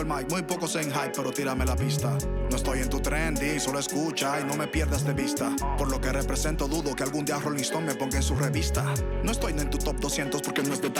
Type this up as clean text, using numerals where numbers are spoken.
Muy pocos en hype, pero tírame la pista. No estoy en tu trendy, solo escucha y no me pierdas de vista. Por lo que represento, dudo que algún día Rolling Stone me ponga en su revista. No estoy en tu top 200 porque no es de